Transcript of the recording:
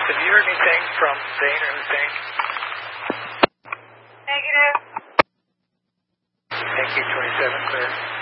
have you heard anything from Dane or Hussein? Negative. Thank you, 27, clear.